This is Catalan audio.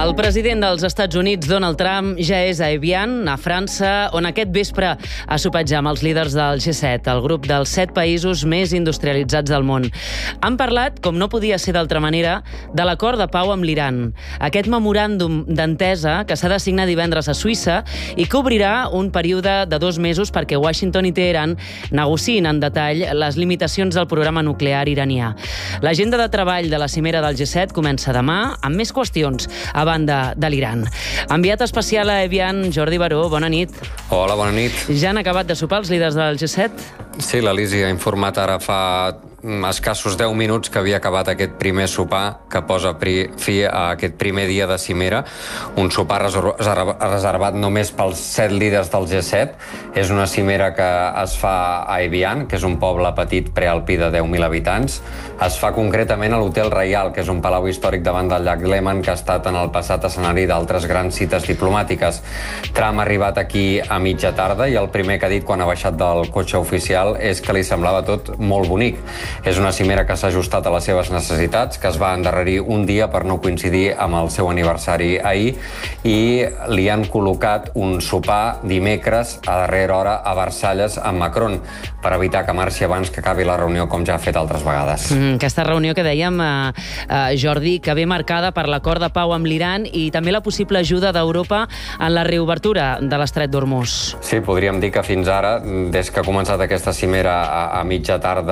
El president dels Estats Units, Donald Trump, ja és a Evian, a França, on aquest vespre ha sopatjar amb els líders del G7, el grup dels 7 països més industrialitzats del món. Han parlat, com no podia ser d'altra manera, de l'acord de pau amb l'Iran. Aquest memoràndum d'entesa que s'ha de signar divendres a Suïssa i que obrirà un període de 2 mesos perquè Washington i Teheran negociïn en detall les limitacions del programa nuclear iranià. L'agenda de treball de la cimera del G7 comença demà amb més qüestions a banda de l'Iran. Enviat especial a Evian, Jordi Baró, bona nit. Hola, bona nit. Ja han acabat de sopar els líders del G7? Sí, l'Elisi ha informat ara fa escassos 10 minuts que havia acabat aquest primer sopar que posa fi a aquest primer dia de cimera, un sopar reservat només pels 7 líders del G7. És una cimera que es fa a Evian, que és un poble petit prealpí de 10.000 habitants. Es fa concretament a l'Hotel Reial, que és un palau històric davant del llac Léman que ha estat en el passat escenari d'altres grans cites diplomàtiques. Trump ha arribat aquí a mitja tarda i el primer que ha dit quan ha baixat del cotxe oficial és que li semblava tot molt bonic. És una cimera que s'ha ajustat a les seves necessitats, que es va endarrerir un dia per no coincidir amb el seu aniversari ahir, i li han col·locat un sopar dimecres a darrera hora a Versalles amb Macron, per evitar que marxi abans que acabi la reunió, com ja ha fet altres vegades. Aquesta reunió que dèiem, Jordi, que ve marcada per l'acord de pau amb l'Iran i també la possible ajuda d'Europa en la reobertura de l'Estret d'Hormuz. Sí, podríem dir que fins ara, des que ha començat aquesta cimera a mitja tarda